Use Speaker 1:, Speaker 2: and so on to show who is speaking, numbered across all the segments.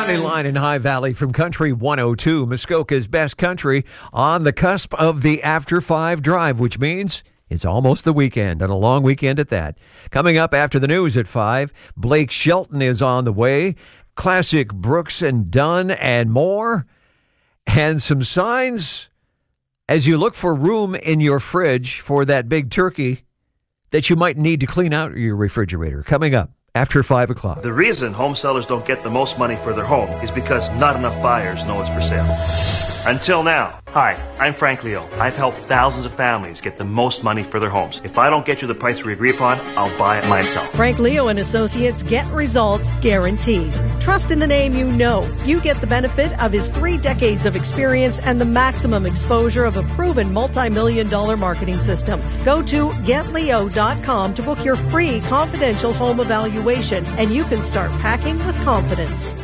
Speaker 1: County line in High Valley from Country 102, Muskoka's best country, on the cusp of the After 5 drive, which means it's almost the weekend, and a long weekend at that. Coming up after the news at 5, Blake Shelton is on the way, classic Brooks and Dunn and more, and some signs as you look for room in your fridge for that big turkey that you might need to clean out your refrigerator. Coming up after 5 o'clock.
Speaker 2: The reason home sellers don't get the most money for their home is because not enough buyers know it's for sale. Until now. Hi, I'm Frank Leo. I've helped thousands of families get the most money for their homes. If I don't get you the price we agree upon, I'll buy it myself.
Speaker 3: Frank Leo and Associates, get results guaranteed. Trust in the name you know. You get the benefit of his 3 decades of experience and the maximum exposure of a proven multi-million-dollar marketing system. Go to getleo.com to book your free confidential home evaluation, and you can start packing with confidence.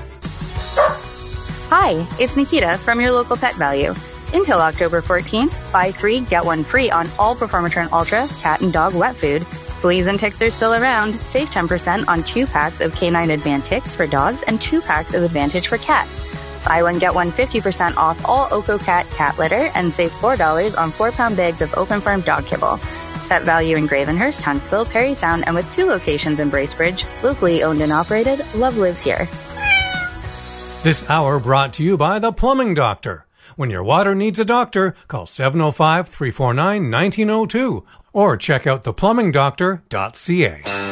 Speaker 4: Hi, it's Nikita from your local Pet Value. Until October 14th, buy 3, get 1 free on all Performatrin Ultra cat and dog wet food. Fleas and ticks are still around. Save 10% on 2 packs of K9 Advantix for dogs and 2 packs of Advantage for cats. Buy 1, get 1 50% off all OcoCat cat litter and save $4 on 4-pound bags of Open Farm dog kibble. Pet Value in Gravenhurst, Huntsville, Perry Sound, and with 2 locations in Bracebridge, locally owned and operated, love lives here.
Speaker 5: This hour brought to you by The Plumbing Doctor. When your water needs a doctor, call 705-349-1902 or check out theplumbingdoctor.ca.